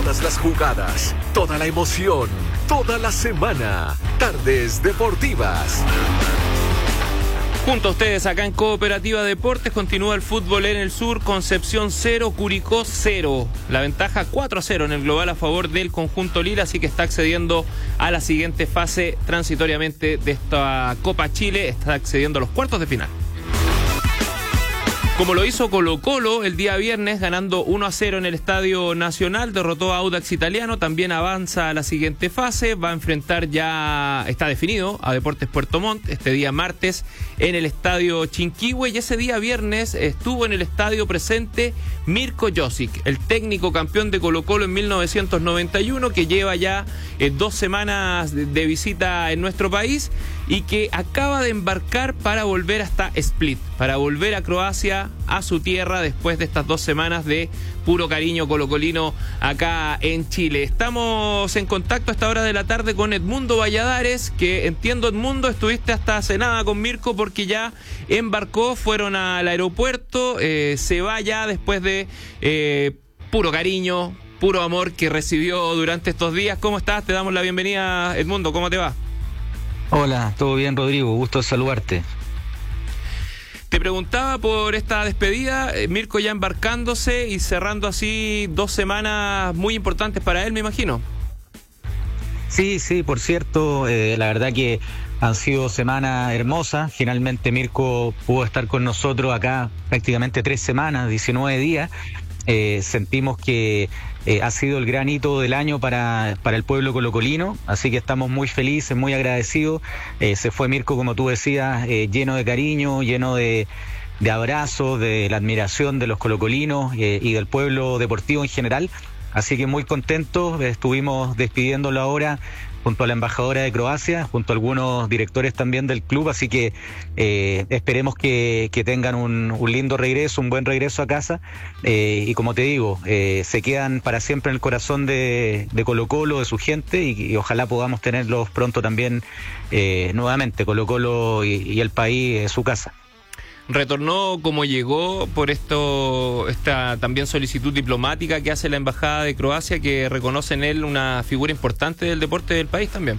Todas las jugadas, toda la emoción, toda la semana. Tardes Deportivas. Junto a ustedes acá en Cooperativa Deportes continúa el fútbol en el sur. Concepción 0, Curicó 0. La ventaja 4-0 en el global a favor del conjunto Lila, así que está accediendo a la siguiente fase transitoriamente de esta Copa Chile. Está accediendo a los cuartos de final. Como lo hizo Colo-Colo el día viernes, ganando 1-0 en el Estadio Nacional, derrotó a Audax Italiano, también avanza a la siguiente fase, va a enfrentar ya, está definido, a Deportes Puerto Montt este día martes en el Estadio Chinquihue, y ese día viernes estuvo en el estadio presente Mirko Josic, el técnico campeón de Colo-Colo en 1991, que lleva ya 2 semanas de visita en nuestro país y que acaba de embarcar para volver hasta Split, para volver a Croacia, a su tierra, después de estas 2 semanas de puro cariño colocolino acá en Chile. Estamos en contacto a esta hora de la tarde con Edmundo Valladares, que entiendo, Edmundo, estuviste hasta hace nada con Mirko porque ya embarcó, fueron al aeropuerto, se va ya después de puro cariño, puro amor que recibió durante estos días. ¿Cómo estás? Te damos la bienvenida, Edmundo, ¿cómo te va? Hola, ¿todo bien, Rodrigo? Gusto saludarte. Te preguntaba por esta despedida, Mirko ya embarcándose y cerrando así 2 semanas muy importantes para él, me imagino. Sí, por cierto, la verdad que han sido semanas hermosas. Finalmente Mirko pudo estar con nosotros acá prácticamente 3 semanas, 19 días. Sentimos que ha sido el gran hito del año para el pueblo colocolino, así que estamos muy felices, muy agradecidos. Se fue Mirko, como tú decías, lleno de cariño, lleno de abrazos, de la admiración de los colocolinos y del pueblo deportivo en general, así que muy contentos. Estuvimos despidiéndolo ahora junto a la embajadora de Croacia, junto a algunos directores también del club, así que esperemos que tengan un lindo regreso, un buen regreso a casa, y como te digo, se quedan para siempre en el corazón de Colo-Colo, de su gente, y ojalá podamos tenerlos pronto también nuevamente, Colo-Colo y el país, su casa. Retornó como llegó por esta también solicitud diplomática que hace la Embajada de Croacia, que reconoce en él una figura importante del deporte del país también.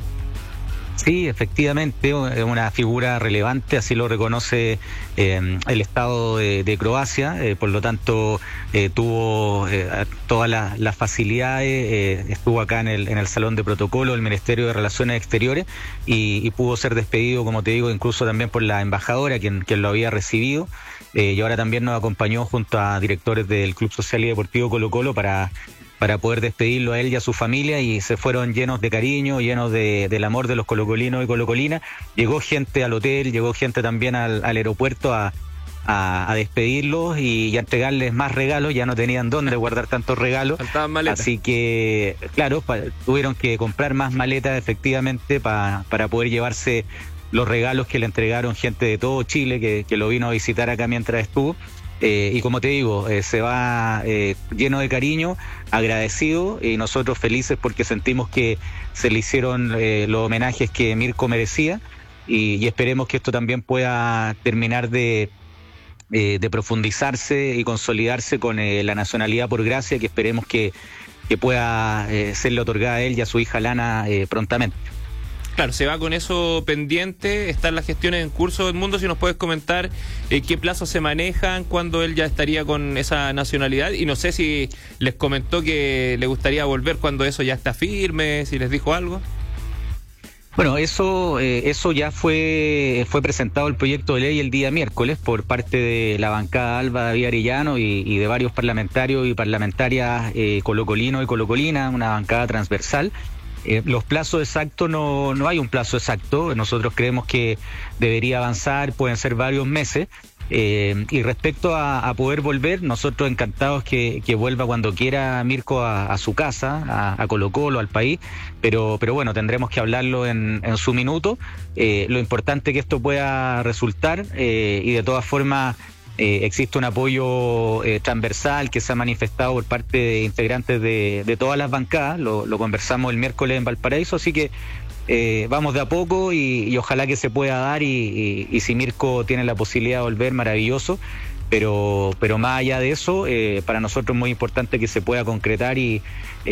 Sí, efectivamente, es una figura relevante, así lo reconoce el Estado de Croacia, por lo tanto tuvo todas las facilidades, estuvo acá en el Salón de Protocolo del Ministerio de Relaciones Exteriores y pudo ser despedido, como te digo, incluso también por la embajadora, quien lo había recibido, y ahora también nos acompañó junto a directores del Club Social y Deportivo Colo-Colo para poder despedirlo a él y a su familia, y se fueron llenos de cariño, llenos del amor de los colocolinos y colocolinas. Llegó gente al hotel, llegó gente también al aeropuerto a despedirlos y a entregarles más regalos. Ya no tenían dónde guardar tantos regalos, así que claro, tuvieron que comprar más maletas efectivamente para poder llevarse los regalos que le entregaron gente de todo Chile que lo vino a visitar acá mientras estuvo. Y como te digo, se va lleno de cariño, agradecido, y nosotros felices porque sentimos que se le hicieron los homenajes que Mirko merecía, y esperemos que esto también pueda terminar de profundizarse y consolidarse con la nacionalidad por gracia, que esperemos que pueda serle otorgada a él y a su hija Lana prontamente. Claro, se va con eso pendiente, están las gestiones en curso. Edmundo, si nos puedes comentar qué plazos se manejan, cuándo él ya estaría con esa nacionalidad, y no sé si les comentó que le gustaría volver cuando eso ya está firme, si les dijo algo. Bueno, eso ya fue presentado el proyecto de ley el día miércoles por parte de la bancada Alba David Arellano y de varios parlamentarios y parlamentarias colocolinos y colocolinas, una bancada transversal. Los plazos exactos, no hay un plazo exacto. Nosotros creemos que debería avanzar, pueden ser varios meses. Y respecto a poder volver, nosotros encantados que vuelva cuando quiera Mirko a su casa, a Colo-Colo, al país, pero bueno, tendremos que hablarlo en su minuto. Lo importante que esto pueda resultar, y de todas formas existe un apoyo transversal que se ha manifestado por parte de integrantes de todas las bancadas. Lo conversamos el miércoles en Valparaíso, así que vamos de a poco y ojalá que se pueda dar, y si Mirko tiene la posibilidad de volver, maravilloso, pero más allá de eso, para nosotros es muy importante que se pueda concretar y